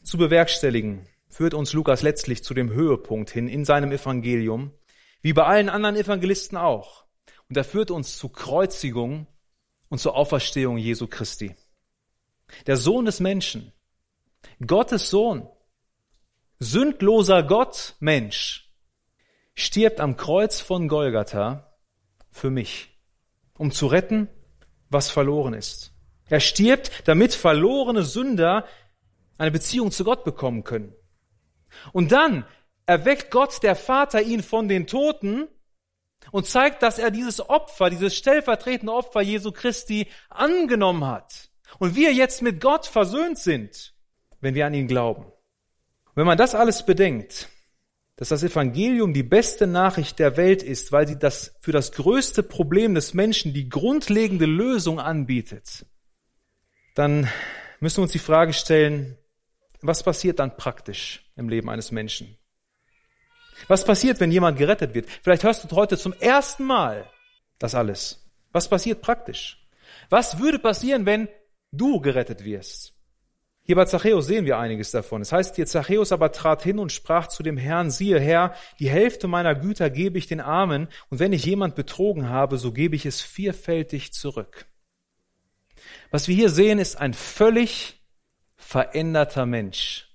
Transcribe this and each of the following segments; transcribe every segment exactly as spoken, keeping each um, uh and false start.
zu bewerkstelligen, führt uns Lukas letztlich zu dem Höhepunkt hin in seinem Evangelium, wie bei allen anderen Evangelisten auch. Und er führt uns zur Kreuzigung und zur Auferstehung Jesu Christi. Der Sohn des Menschen, Gottes Sohn, sündloser Gott, Mensch, stirbt am Kreuz von Golgatha für mich, um zu retten, was verloren ist. Er stirbt, damit verlorene Sünder eine Beziehung zu Gott bekommen können. Und dann erweckt Gott, der Vater, ihn von den Toten und zeigt, dass er dieses Opfer, dieses stellvertretende Opfer Jesu Christi angenommen hat. Und wir jetzt mit Gott versöhnt sind, wenn wir an ihn glauben. Und wenn man das alles bedenkt, dass das Evangelium die beste Nachricht der Welt ist, weil sie das für das größte Problem des Menschen die grundlegende Lösung anbietet, dann müssen wir uns die Frage stellen, was passiert dann praktisch im Leben eines Menschen? Was passiert, wenn jemand gerettet wird? Vielleicht hörst du heute zum ersten Mal das alles. Was passiert praktisch? Was würde passieren, wenn du gerettet wirst? Hier bei Zachäus sehen wir einiges davon. Es heißt hier, Zachäus aber trat hin und sprach zu dem Herrn, siehe Herr, die Hälfte meiner Güter gebe ich den Armen, und wenn ich jemand betrogen habe, so gebe ich es vierfältig zurück. Was wir hier sehen, ist ein völlig veränderter Mensch.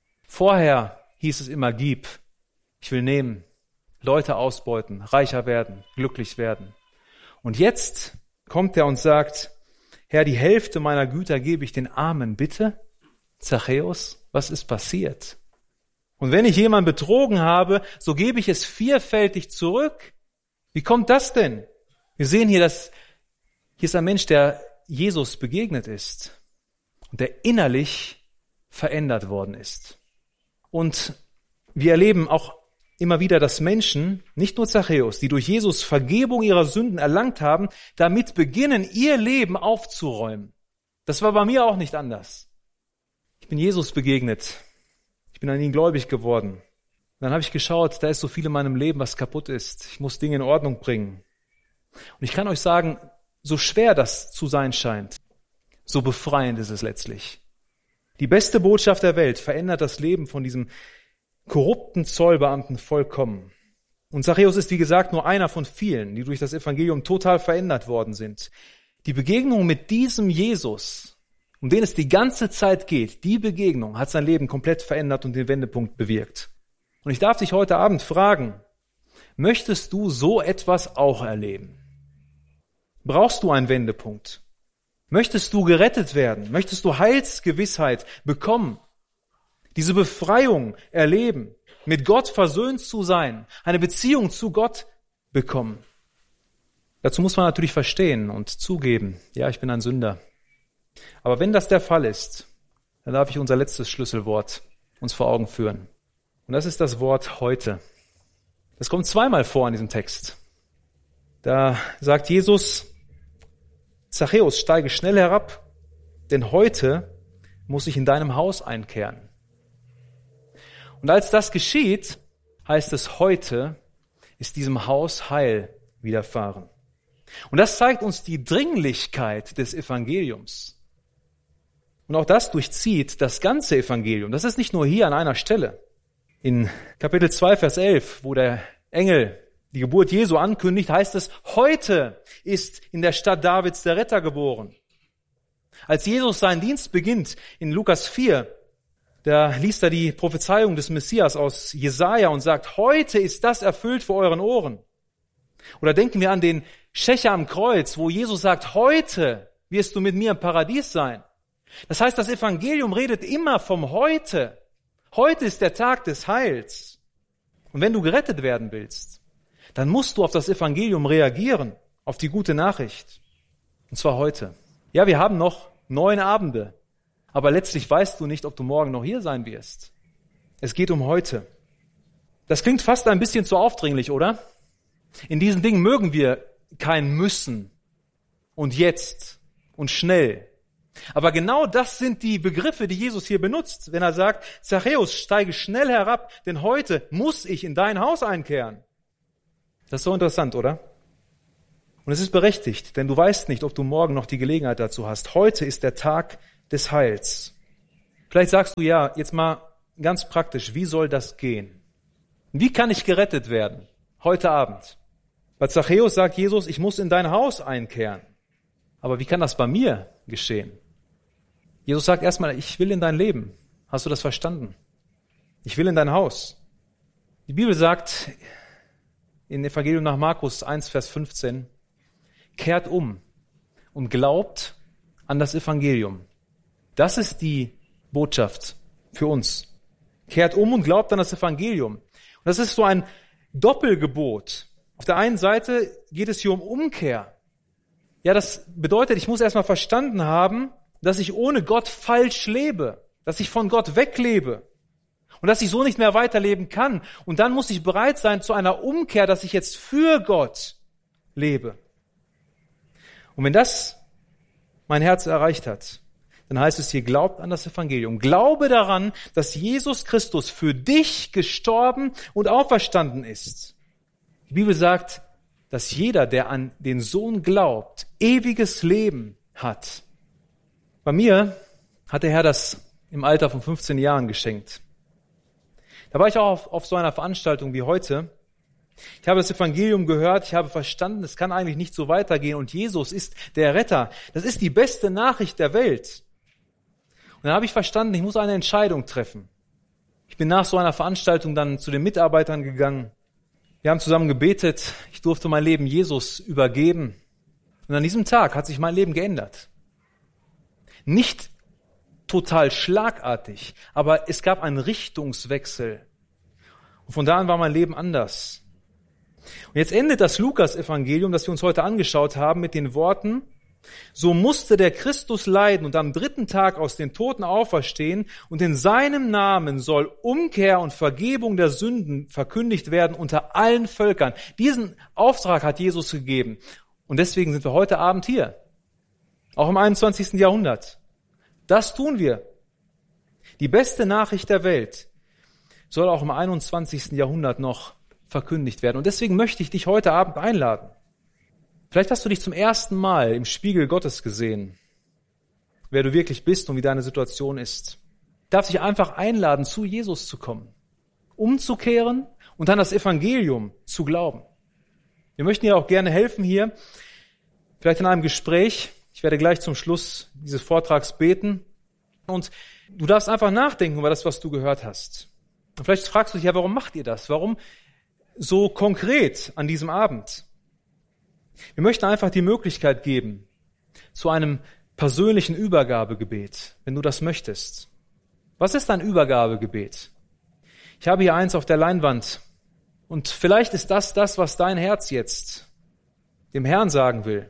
Vorher hieß es immer, gib, ich will nehmen, Leute ausbeuten, reicher werden, glücklich werden. Und jetzt kommt er und sagt, Herr, die Hälfte meiner Güter gebe ich den Armen, bitte? Zachäus, was ist passiert? Und wenn ich jemanden betrogen habe, so gebe ich es vierfältig zurück. Wie kommt das denn? Wir sehen hier, dass hier ist ein Mensch, der Jesus begegnet ist und der innerlich verändert worden ist. Und wir erleben auch immer wieder, dass Menschen, nicht nur Zachäus, die durch Jesus Vergebung ihrer Sünden erlangt haben, damit beginnen, ihr Leben aufzuräumen. Das war bei mir auch nicht anders. Ich bin Jesus begegnet. Ich bin an ihn gläubig geworden. Und dann habe ich geschaut, da ist so viel in meinem Leben, was kaputt ist. Ich muss Dinge in Ordnung bringen. Und ich kann euch sagen, so schwer das zu sein scheint, so befreiend ist es letztlich. Die beste Botschaft der Welt verändert das Leben von diesem korrupten Zollbeamten vollkommen. Und Zachäus ist, wie gesagt, nur einer von vielen, die durch das Evangelium total verändert worden sind. Die Begegnung mit diesem Jesus, um den es die ganze Zeit geht, die Begegnung hat sein Leben komplett verändert und den Wendepunkt bewirkt. Und ich darf dich heute Abend fragen, möchtest du so etwas auch erleben? Brauchst du einen Wendepunkt? Möchtest du gerettet werden? Möchtest du Heilsgewissheit bekommen? Diese Befreiung erleben, mit Gott versöhnt zu sein, eine Beziehung zu Gott bekommen. Dazu muss man natürlich verstehen und zugeben, ja, ich bin ein Sünder. Aber wenn das der Fall ist, dann darf ich unser letztes Schlüsselwort uns vor Augen führen. Und das ist das Wort heute. Das kommt zweimal vor in diesem Text. Da sagt Jesus, Zachäus, steige schnell herab, denn heute muss ich in deinem Haus einkehren. Und als das geschieht, heißt es, heute ist diesem Haus Heil widerfahren. Und das zeigt uns die Dringlichkeit des Evangeliums. Und auch das durchzieht das ganze Evangelium. Das ist nicht nur hier an einer Stelle. In Kapitel zwei, Vers elf, wo der Engel die Geburt Jesu ankündigt, heißt es, heute ist in der Stadt Davids der Retter geboren. Als Jesus seinen Dienst beginnt, in Lukas vier, da liest er die Prophezeiung des Messias aus Jesaja und sagt, heute ist das erfüllt vor euren Ohren. Oder denken wir an den Schächer am Kreuz, wo Jesus sagt, heute wirst du mit mir im Paradies sein. Das heißt, das Evangelium redet immer vom Heute. Heute ist der Tag des Heils. Und wenn du gerettet werden willst, dann musst du auf das Evangelium reagieren, auf die gute Nachricht. Und zwar heute. Ja, wir haben noch neun Abende, aber letztlich weißt du nicht, ob du morgen noch hier sein wirst. Es geht um heute. Das klingt fast ein bisschen zu aufdringlich, oder? In diesen Dingen mögen wir kein Müssen und jetzt und schnell. Aber genau das sind die Begriffe, die Jesus hier benutzt, wenn er sagt, Zachäus, steige schnell herab, denn heute muss ich in dein Haus einkehren. Das ist so interessant, oder? Und es ist berechtigt, denn du weißt nicht, ob du morgen noch die Gelegenheit dazu hast. Heute ist der Tag des Heils. Vielleicht Vielleicht sagst du, ja, jetzt mal ganz praktisch, wie soll das gehen? Wie kann ich gerettet werden? Heute Abend. Bei Zachäus sagt Jesus, ich muss in dein Haus einkehren. Aber wie kann das bei mir geschehen? Jesus sagt erstmal, ich will in dein Leben. Hast du das verstanden? Ich will in dein Haus. Die Bibel sagt in Evangelium nach Markus eins, Vers fünfzehn, kehrt um und glaubt an das Evangelium. Das ist die Botschaft für uns. Kehrt um und glaubt an das Evangelium. Und das ist so ein Doppelgebot. Auf der einen Seite geht es hier um Umkehr. Ja, das bedeutet, ich muss erstmal verstanden haben, dass ich ohne Gott falsch lebe, dass ich von Gott weglebe und dass ich so nicht mehr weiterleben kann. Und dann muss ich bereit sein zu einer Umkehr, dass ich jetzt für Gott lebe. Und wenn das mein Herz erreicht hat, dann heißt es hier, glaubt an das Evangelium. Glaube daran, dass Jesus Christus für dich gestorben und auferstanden ist. Die Bibel sagt, dass jeder, der an den Sohn glaubt, ewiges Leben hat. Bei mir hat der Herr das im Alter von fünfzehn Jahren geschenkt. Da war ich auch auf, auf so einer Veranstaltung wie heute. Ich habe das Evangelium gehört, ich habe verstanden, es kann eigentlich nicht so weitergehen und Jesus ist der Retter. Das ist die beste Nachricht der Welt. Und dann habe ich verstanden, ich muss eine Entscheidung treffen. Ich bin nach so einer Veranstaltung dann zu den Mitarbeitern gegangen. Wir haben zusammen gebetet, ich durfte mein Leben Jesus übergeben. Und an diesem Tag hat sich mein Leben geändert. Nicht total schlagartig, aber es gab einen Richtungswechsel. Und von da an war mein Leben anders. Und jetzt endet das Lukas-Evangelium, das wir uns heute angeschaut haben, mit den Worten, so musste der Christus leiden und am dritten Tag aus den Toten auferstehen und in seinem Namen soll Umkehr und Vergebung der Sünden verkündigt werden unter allen Völkern. Diesen Auftrag hat Jesus gegeben. Und deswegen sind wir heute Abend hier. Auch im einundzwanzigsten Jahrhundert. Das tun wir. Die beste Nachricht der Welt soll auch im einundzwanzigsten Jahrhundert noch verkündigt werden. Und deswegen möchte ich dich heute Abend einladen. Vielleicht hast du dich zum ersten Mal im Spiegel Gottes gesehen, wer du wirklich bist und wie deine Situation ist. Ich darf dich einfach einladen, zu Jesus zu kommen, umzukehren und an das Evangelium zu glauben. Wir möchten dir auch gerne helfen hier, vielleicht in einem Gespräch. Ich werde gleich zum Schluss dieses Vortrags beten. Und du darfst einfach nachdenken über das, was du gehört hast. Und vielleicht fragst du dich, ja, warum macht ihr das? Warum so konkret an diesem Abend? Wir möchten einfach die Möglichkeit geben zu einem persönlichen Übergabegebet, wenn du das möchtest. Was ist ein Übergabegebet? Ich habe hier eins auf der Leinwand. Und vielleicht ist das das, was dein Herz jetzt dem Herrn sagen will.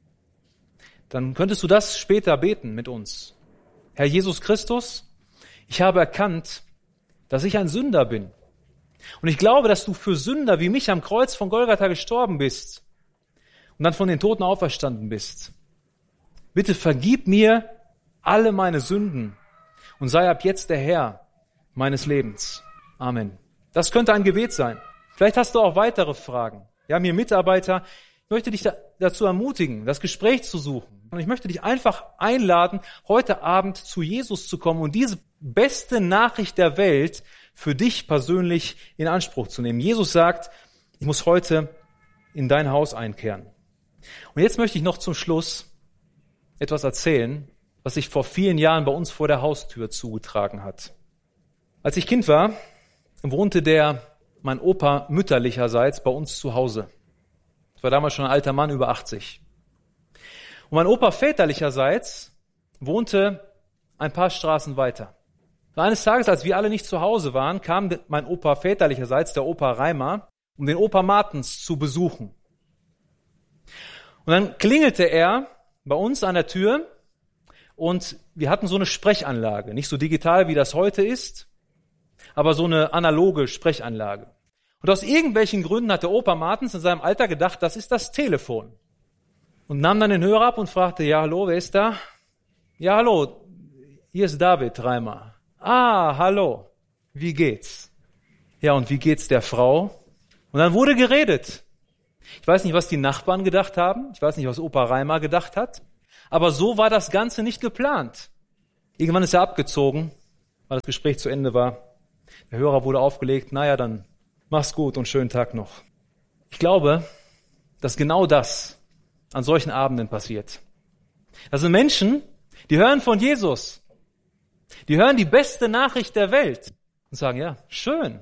Dann könntest du das später beten mit uns. Herr Jesus Christus, ich habe erkannt, dass ich ein Sünder bin. Und ich glaube, dass du für Sünder wie mich am Kreuz von Golgatha gestorben bist und dann von den Toten auferstanden bist. Bitte vergib mir alle meine Sünden und sei ab jetzt der Herr meines Lebens. Amen. Das könnte ein Gebet sein. Vielleicht hast du auch weitere Fragen. Wir haben hier Mitarbeiter. Ich möchte dich da, dazu ermutigen, das Gespräch zu suchen. Und ich möchte dich einfach einladen, heute Abend zu Jesus zu kommen und diese beste Nachricht der Welt für dich persönlich in Anspruch zu nehmen. Jesus sagt, ich muss heute in dein Haus einkehren. Und jetzt möchte ich noch zum Schluss etwas erzählen, was sich vor vielen Jahren bei uns vor der Haustür zugetragen hat. Als ich Kind war, wohnte der, mein Opa mütterlicherseits, bei uns zu Hause. Ich war damals schon ein alter Mann, über achtzig. Und mein Opa väterlicherseits wohnte ein paar Straßen weiter. Und eines Tages, als wir alle nicht zu Hause waren, kam mein Opa väterlicherseits, der Opa Reimer, um den Opa Martens zu besuchen. Und dann klingelte er bei uns an der Tür und wir hatten so eine Sprechanlage. Nicht so digital, wie das heute ist, aber so eine analoge Sprechanlage. Und aus irgendwelchen Gründen hat der Opa Martens in seinem Alter gedacht, das ist das Telefon. Und nahm dann den Hörer ab und fragte, ja, hallo, wer ist da? Ja, hallo, hier ist David Reimer. Ah, hallo, wie geht's? Ja, und wie geht's der Frau? Und dann wurde geredet. Ich weiß nicht, was die Nachbarn gedacht haben. Ich weiß nicht, was Opa Reimer gedacht hat. Aber so war das Ganze nicht geplant. Irgendwann ist er abgezogen weil das Gespräch zu Ende war. Der Hörer wurde aufgelegt. Naja, dann mach's gut und schönen Tag noch. Ich glaube, dass genau das an solchen Abenden passiert. Das sind Menschen, die hören von Jesus. Die hören die beste Nachricht der Welt und sagen, ja, schön,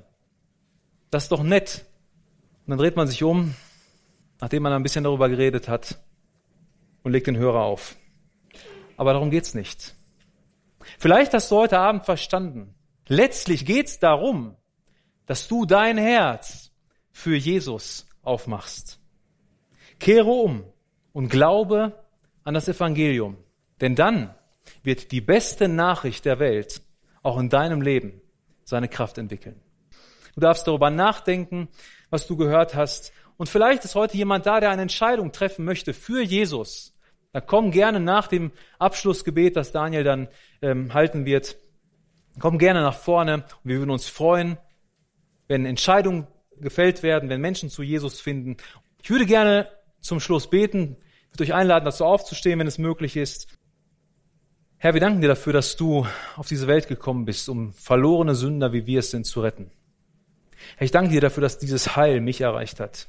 das ist doch nett. Und dann dreht man sich um, nachdem man ein bisschen darüber geredet hat, und legt den Hörer auf. Aber darum geht's nicht. Vielleicht hast du heute Abend verstanden. Letztlich geht's darum, dass du dein Herz für Jesus aufmachst. Kehre um und glaube an das Evangelium. Denn dann wird die beste Nachricht der Welt auch in deinem Leben seine Kraft entwickeln. Du darfst darüber nachdenken, was du gehört hast. Und vielleicht ist heute jemand da, der eine Entscheidung treffen möchte für Jesus. Da komm gerne nach dem Abschlussgebet, das Daniel dann ähm, halten wird. Komm gerne nach vorne und wir würden uns freuen, wenn Entscheidungen gefällt werden, wenn Menschen zu Jesus finden. Ich würde gerne zum Schluss beten. Ich würde euch einladen, dazu aufzustehen, wenn es möglich ist. Herr, wir danken dir dafür, dass du auf diese Welt gekommen bist, um verlorene Sünder, wie wir es sind, zu retten. Herr, ich danke dir dafür, dass dieses Heil mich erreicht hat.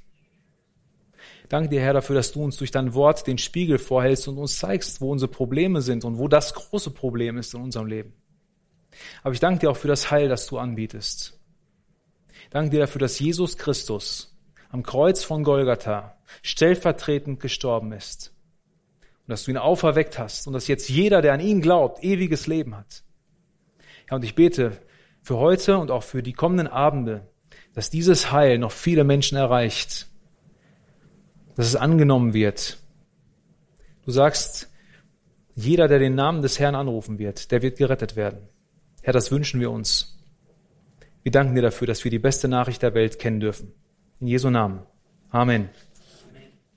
Ich danke dir, Herr, dafür, dass du uns durch dein Wort den Spiegel vorhältst und uns zeigst, wo unsere Probleme sind und wo das große Problem ist in unserem Leben. Aber ich danke dir auch für das Heil, das du anbietest. Ich danke dir dafür, dass Jesus Christus am Kreuz von Golgatha stellvertretend gestorben ist. Und dass du ihn auferweckt hast und dass jetzt jeder, der an ihn glaubt, ewiges Leben hat. Ja, und ich bete für heute und auch für die kommenden Abende, dass dieses Heil noch viele Menschen erreicht, dass es angenommen wird. Du sagst, jeder, der den Namen des Herrn anrufen wird, der wird gerettet werden. Herr, das wünschen wir uns. Wir danken dir dafür, dass wir die beste Nachricht der Welt kennen dürfen. In Jesu Namen. Amen.